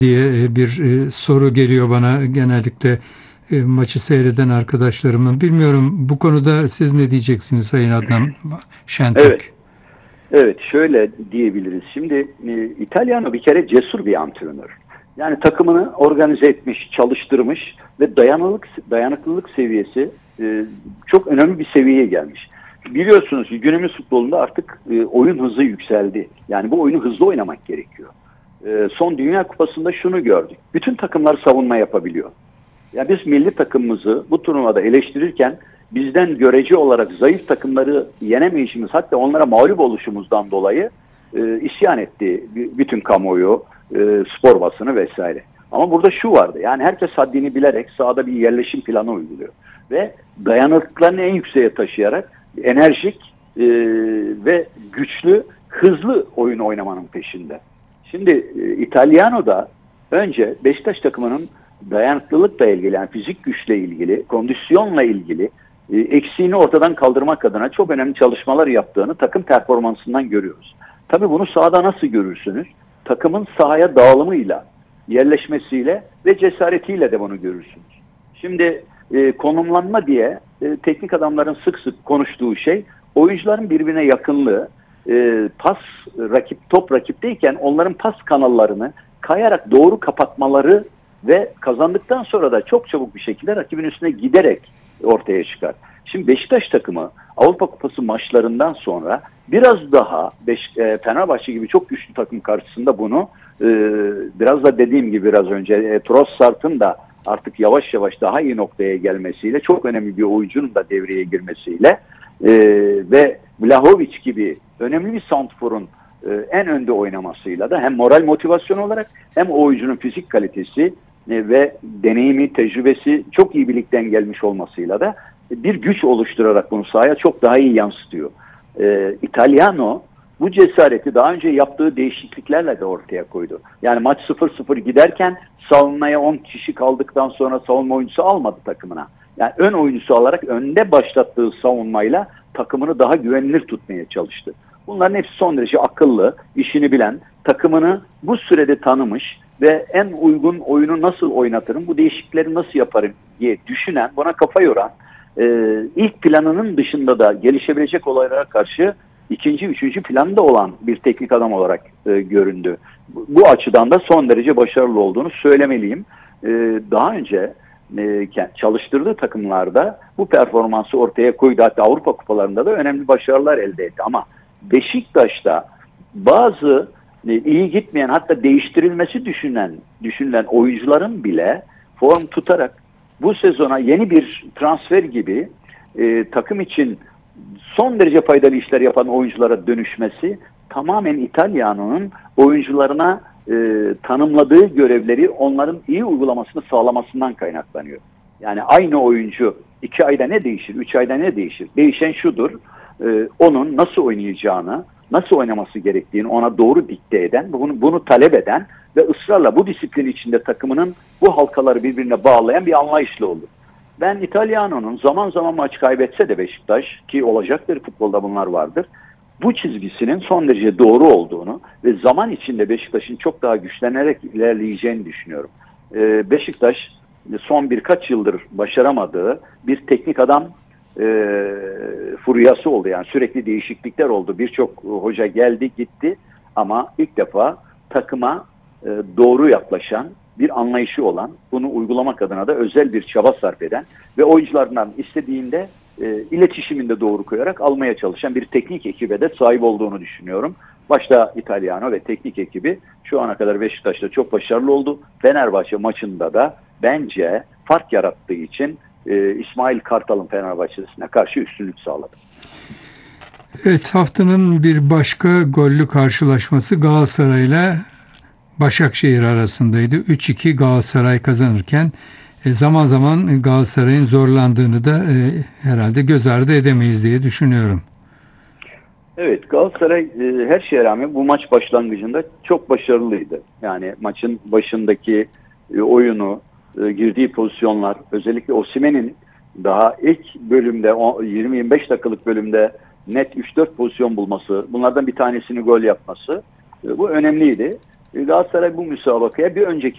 diye bir soru geliyor bana genellikle maçı seyreden arkadaşlarımın. Bilmiyorum, bu konuda siz ne diyeceksiniz Sayın Adnan Evet, Şentürk? evet şöyle diyebiliriz. Şimdi İtalyano bir kere cesur bir antrenör. Yani takımını organize etmiş, çalıştırmış ve dayanıklılık seviyesi çok önemli bir seviyeye gelmiş. Biliyorsunuz ki günümüz futbolunda artık oyun hızı yükseldi. Yani bu oyunu hızlı oynamak gerekiyor. Son Dünya Kupası'nda şunu gördük. Bütün takımlar savunma yapabiliyor. Ya biz milli takımımızı bu turnuvada eleştirirken bizden görece olarak zayıf takımları yenemeyişimiz, hatta onlara mağlup oluşumuzdan dolayı isyan etti bütün kamuoyu, spor basını vesaire. Ama burada şu vardı, yani herkes haddini bilerek sahada bir yerleşim planı uyguluyor. Ve dayanıklılıklarını en yükseğe taşıyarak enerjik ve güçlü, hızlı oyun oynamanın peşinde. Şimdi İtalyano'da önce Beşiktaş takımının dayanıklılıkla ilgili, yani fizik güçle ilgili, kondisyonla ilgili eksiğini ortadan kaldırmak adına çok önemli çalışmalar yaptığını takım performansından görüyoruz. Tabii bunu sahada nasıl görürsünüz? Takımın sahaya dağılımıyla, yerleşmesiyle ve cesaretiyle de bunu görürsünüz. Şimdi konumlanma diye teknik adamların sık sık konuştuğu şey, oyuncuların birbirine yakınlığı, top rakipteyken onların pas kanallarını kayarak doğru kapatmaları ve kazandıktan sonra da çok çabuk bir şekilde rakibin üstüne giderek ortaya çıkar. Şimdi Beşiktaş takımı Avrupa Kupası maçlarından sonra biraz daha Fenerbahçe gibi çok güçlü takım karşısında bunu biraz da dediğim gibi biraz önce Trossard'ın da artık yavaş yavaş daha iyi noktaya gelmesiyle, çok önemli bir oyuncunun da devreye girmesiyle ve Vlahovic gibi önemli bir santrforun en önde oynamasıyla da hem moral motivasyon olarak hem o oyuncunun fizik kalitesi ve deneyimi, tecrübesi çok iyi birlikten gelmiş olmasıyla da bir güç oluşturarak bunu sahaya çok daha iyi yansıtıyor. Italiano bu cesareti daha önce yaptığı değişikliklerle de ortaya koydu. Yani maç 0-0 giderken savunmaya 10 kişi kaldıktan sonra savunma oyuncusu almadı takımına. Yani ön oyuncusu alarak önde başlattığı savunmayla takımını daha güvenilir tutmaya çalıştı. Bunların hepsi son derece akıllı, işini bilen, takımını bu sürede tanımış ve en uygun oyunu nasıl oynatırım, bu değişiklikleri nasıl yaparım diye düşünen, buna kafa yoran, ilk planının dışında da gelişebilecek olaylara karşı ikinci, üçüncü planda olan bir teknik adam olarak göründü. Bu açıdan da son derece başarılı olduğunu söylemeliyim. Daha önce çalıştırdığı takımlarda bu performansı ortaya koydu. Hatta Avrupa kupalarında da önemli başarılar elde etti. Ama Beşiktaş'ta bazı iyi gitmeyen, hatta değiştirilmesi düşünülen oyuncuların bile form tutarak bu sezona yeni bir transfer gibi takım için son derece faydalı işler yapan oyunculara dönüşmesi tamamen İtalyano'nun oyuncularına tanımladığı görevleri onların iyi uygulamasını sağlamasından kaynaklanıyor. Yani aynı oyuncu 2 ayda ne değişir, 3 ayda ne değişir? Değişen şudur, onun nasıl oynayacağını, nasıl oynaması gerektiğini ona doğru dikte eden, bunu talep eden ve ısrarla bu disiplin içinde takımının bu halkaları birbirine bağlayan bir anlayışla olur. Ben İtalyano'nun zaman zaman maç kaybetse de Beşiktaş, ki olacaktır, futbolda bunlar vardır, bu çizgisinin son derece doğru olduğunu ve zaman içinde Beşiktaş'ın çok daha güçlenerek ilerleyeceğini düşünüyorum. Beşiktaş son birkaç yıldır başaramadığı bir teknik adam furyası oldu. Yani sürekli değişiklikler oldu. Birçok hoca geldi gitti ama ilk defa takıma doğru yaklaşan, bir anlayışı olan, bunu uygulamak adına da özel bir çaba sarf eden ve oyuncularından istediğinde iletişiminde doğru koyarak almaya çalışan bir teknik ekibe de sahip olduğunu düşünüyorum. Başta İtalyano ve teknik ekibi şu ana kadar Beşiktaş'ta çok başarılı oldu. Fenerbahçe maçında da bence fark yarattığı için İsmail Kartal'ın Fenerbahçe'sine karşı üstünlük sağladı. Evet, haftanın bir başka gollü karşılaşması Galatasaray'la Başakşehir arasındaydı. 3-2 Galatasaray kazanırken zaman zaman Galatasaray'ın zorlandığını da herhalde göz ardı edemeyiz diye düşünüyorum. Evet, Galatasaray her şeye rağmen bu maç başlangıcında çok başarılıydı. Yani maçın başındaki oyunu, girdiği pozisyonlar, özellikle Osimhen'in daha ilk bölümde, 20-25 dakikalık bölümde net 3-4 pozisyon bulması, bunlardan bir tanesini gol yapması, bu önemliydi. Galatasaray bu müsabakaya bir önceki